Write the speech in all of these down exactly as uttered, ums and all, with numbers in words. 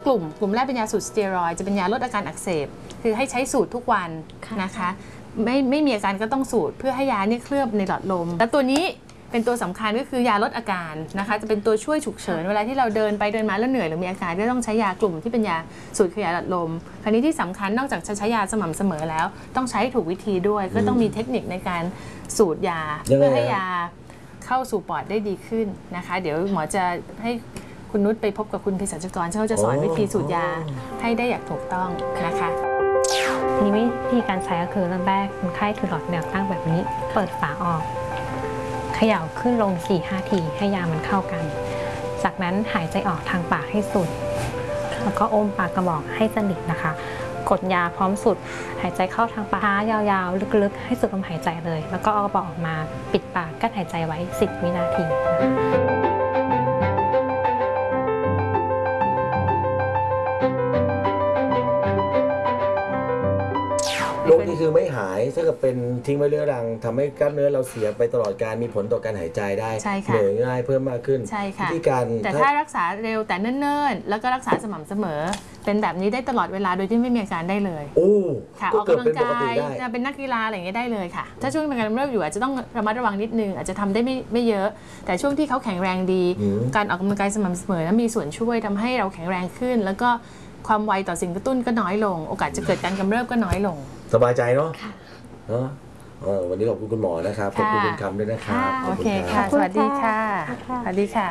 ลุ่มกลุ่มแรกเป็นยาสูตรสเตียรอยด์จะเป็นยาลดอาการอักเสบคือให้ใช้สูตรทุกวันนะคะไม่ไม่มีอาการก็ต้องสูตรเพื่อให้ยาเนี่ยเคลือบในหลอดลมและตัวนี้เป็นตัวสำคัญก็คือยาลดอาการนะคะจะเป็นตัวช่วยฉุกเฉินเวลาที่เราเดินไปเดินมาแล้วเหนื่อยหรือมีอาการก็ต้องใช้ยากลุ่มที่เป็นยาสูตรขยายหลอดลมคราวนี้ที่สำคัญนอกจากจะใช้ยาสม่ำเสมอแล้วต้องใช้ถูกวิธีด้วยก็ต้องมีเทคนิคในการสูตรยาเพื่อให้ยาเข้าสู่ปอดได้ดีขึ้นนะคะเดี๋ยวหมอจะให้คุณนุชไปพบกับคุณเภสัชกรเขาจะสอนวิธีสูตรยาให้ได้อย่างถูกต้องนะคะทีนี้วิธีการใช้ก็คือเริ่มแรกคนไข้ถือหลอดแนวตั้งแบบนี้เปิดฝาออกเขย่าขึ้นลง สี่ห้า ทีให้ยามันเข้ากันจากนั้นหายใจออกทางปากให้สุดแล้วก็อมปากกระบอกให้สนิทนะคะกดยาพร้อมสุดหายใจเข้าทางปากยาวๆลึกๆให้สุดลมหายใจเลยแล้วก็เอากระบอกออกมาปิดปากกั้นหายใจไว้สิบวินาทีโรคนี้คือไม่หายถ้าเกิดเป็นทิ้งไว้เรื้อรังทำให้กล้ามเนื้อเราเสียไปตลอดการมีผลต่อการหายใจได้เหนื่อยง่ายเพิ่มมากขึ้นวิธีการแต่ถ้ารักษาเร็วแต่เนิ่นๆแล้วก็รักษาสม่ำเสมอเป็นแบบนี้ได้ตลอดเวลาโดยที่ไม่มีอาการได้เลยโอ้ค่ะออกกำลังกายจะเป็นนักกีฬาอะไรอย่างเงี้ยได้เลยค่ะถ้าช่วงเป็นการกำเริบอยู่อาจจะต้องระมัดระวังนิดนึงอาจจะทำได้ไม่ไม่เยอะแต่ช่วงที่เขาแข็งแรงดีการออกกำลังกายสม่ำเสมอนั้นมีส่วนช่วยทำให้เราแข็งแรงขึ้นแล้วก็ความไวต่อสิ่งกระตุ้นก็น้อยลงโอกาสจะเกิดการกำเริบก็น้อยลงสบายใจเนาะเนาะวันนี้ขอบคุณคุณหมอนะครับขอบคุณคุณคำด้วยนะครับโอเคค่ะสวัสดีค่ะสวัสดีค่ะ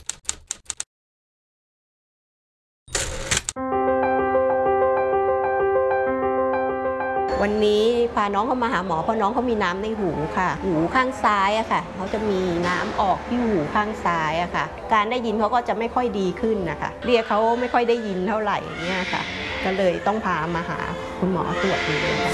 วันนี้พาน้องเขามาหาหมอเพราะน้องเขามีน้ำในหูค่ะหูข้างซ้ายอะค่ะเขาจะมีน้ำออกที่หูข้างซ้ายอะค่ะการได้ยินเขาก็จะไม่ค่อยดีขึ้นนะคะเรียกเขาไม่ค่อยได้ยินเท่าไหร่เนี่ยค่ะก็เลยต้องพามาหาคุณหมอตรวจดูค่ะ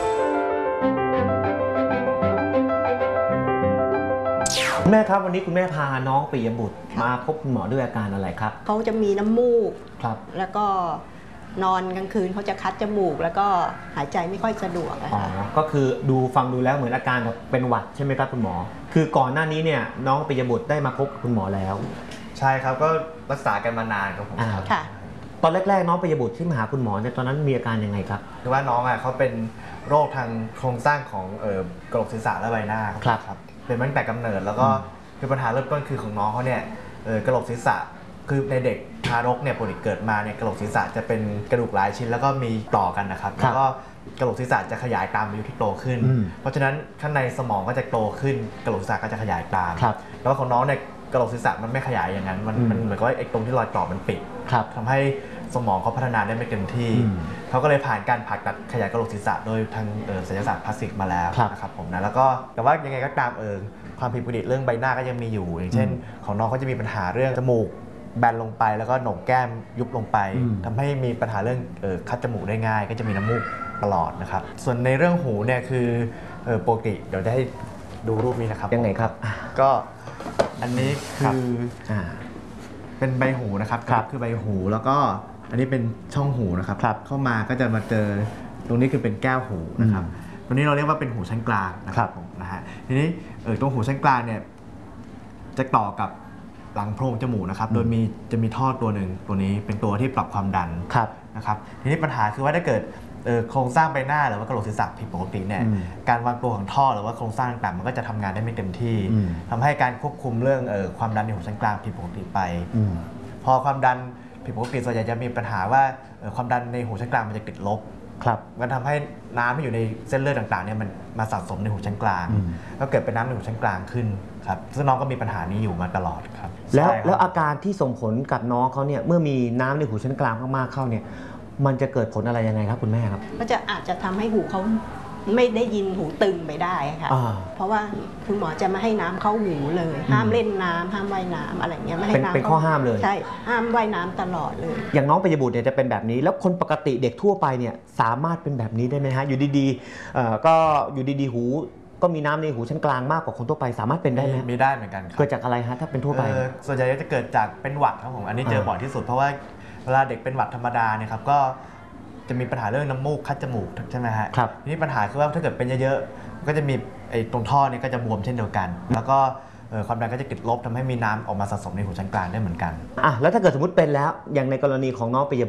แม่ครับวันนี้คุณแม่พาน้องปิยบุตรมาพบคุณหมอด้วยอาการอะไรครับเขาจะมีน้ำมูกครับแล้วก็นอนกลางคืนเขาจะคัดจมูกแล้วก็หายใจไม่ค่อยสะดวกอ๋อก็คือดูฟังดูแล้วเหมือนอาการแบบเป็นหวัดใช่ไหมครับคุณหมอคือก่อนหน้านี้เนี่ยน้องปิยบุตรได้มาพบคุณหมอแล้วใช่ครับก็รักษากันมานานครับผมค่ะตอนแรกๆน้องปิยบุตรที่มาหาคุณหมอเนี่ยตอนนั้นมีอาการยังไงครับคือว่าน้องอ่ะเขาเป็นโรคทางโครงสร้างของเอ่อกระโหลกศีรษะและใบหน้าครับครับเป็นมาตั้งแต่กำเนิดแล้วก็คือปัญหาเริ่มต้นคือของน้องเขาเนี่ยเอ่อกระโหลกศีรษะคือในเด็กทารกเนี่ยปกติเกิดมาเนี่ยกระโหลกศีรษะจะเป็นกระดูกหลายชิ้นแล้วก็มีต่อกันนะครับแล้วก็กระโหลกศีรษะจะขยายตามอายุที่โตขึ้นเพราะฉะนั้นข้างในสมองก็จะโตขึ้นกระโหลกศีรษะก็จะขยายตามแล้วของน้องเนี่ยกระโหลกศีรษะมันไม่ขยายอย่างนั้นมันมันเหมือนกับว่าไอ้ตรงที่รอยต่อมันปิดทำให้สมองเขาพัฒนาได้ไม่เต็มที่เขาก็เลยผ่านการผ่าตัดขยายกระโหลกศีรษะโดยทางศัลยศาสตร์พลาสติกมาแล้วนะครับผมนะแล้วก็แต่ว่ายังไงก็ตามเออความผิดปกติเรื่องใบหน้าก็ยังมีอยู่อย่างเช่นของน้องเขาจะมีปัญหาเรื่องจมูกแบนลงไปแล้วก็โหนกแก้มยุบลงไปทำให้มีปัญหาเรื่องเออคัดจมูกได้ง่ายก็จะมีน้ำมูกตลอดนะครับส่วนในเรื่องหูเนี่ยคือเออปกติเดี๋ยวจะให้ดูรูปนี้นะครับยังไงครับก็อันนี้คือเป็นใบหูนะครับคือใบหูแล้วก็อันนี้เป็นช่องหูนะครับเข้ามาก็จะมาเจอตรงนี้คือเป็นแก้วหูนะครับตรงนี้เราเรียกว่าเป็นหูชั้นกลางนะครับนะฮะทีนี้เออตรงหูชั้นกลางเนี่ยจะต่อกับหลังโพรงจมูกนะครับโดยมีจะมีท่อตัวหนึ่งตัวนี้เป็นตัวที่ปรับความดันนะครับทีนี้ปัญหาคือว่าถ้าเกิดโครงสร้างใบหน้าหรือว่ากระโหลกศีรษะผิดปกติเนี่ยการวางตัวของท่อหรือว่าโครงสร้างต่างๆมันก็จะทำงานได้ไม่เต็มที่ทำให้การควบคุมเรื่องความดันในหูชั้นกลางผิดปกติไปพอความดันผิดปกติส่วนใหญ่จะมีปัญหาว่าความดันในหูชั้นกลางมันจะติดลบมันทำให้น้ำที่อยู่ในเส้นเลือดต่างๆเนี่ยมันมาสะสมในหูชั้นกลางแล้วเกิดเป็นน้ำในหูชั้นกลางขึ้นครับซึ่งน้องก็มีปัญหานี้อยู่มาตลอดครับแล้วแล้วอาการที่ส่งผลกับน้องเขาเนี่ยเมื่อมีน้ำในหูชั้นกลางมากๆเข้าเนี่ยมันจะเกิดผลอะไรยังไงครับคุณแม่ครับก็จะอาจจะทำให้หูเขาไม่ได้ยินหูตึงไปได้ค่ะเพราะว่าคุณหมอจะไม่ให้น้ำเข้าหูเลยห้ามเล่นน้ำห้ามว่ายน้ำอะไรเงี้ยไม่ให้น้ำเป็นข้อห้ามเลยใช่ห้ามว่ายน้ำตลอดเลยอย่างน้องปิยบุตรเนี่ยจะเป็นแบบนี้แล้วคนปกติเด็กทั่วไปเนี่ยสามารถเป็นแบบนี้ได้ไหมฮะอยู่ดีๆก็อยู่ดีๆหูก็มีน้ำในหูชั้นกลางมากกว่าคนทั่วไปสามารถเป็นได้ไหมมีได้เหมือนกันเกิดจากอะไรฮะถ้าเป็นทั่วไปส่วนใหญ่จะเกิดจากเป็นหวัดครับผมอันนี้เจอบ่อยที่สุดเพราะว่าเวลาเด็กเป็นหวัดธรรมดาเนี่ยครับก็จะมีปัญหาเรื่องน้ำมูกคัดจมูกใช่ไหมฮะทีนี้ปัญหาคือว่าถ้าเกิดเป็นเยอะๆก็จะมีไอ้ตรงท่อนี่ก็จะบวมเช่นเดียวกันแล้วก็ความดันก็จะติดลบทำให้มีน้ำออกมาสะสมในหูชั้นกลางได้เหมือนกันอ่ะแล้วถ้าเกิดสมมติเป็นแล้วอย่างในกรณีของน้องปิย